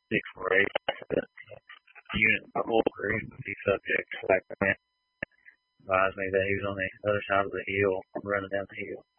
648. The unit Walker would be subject to that grant. Advised me that he was on the other side of the hill, running down the hill.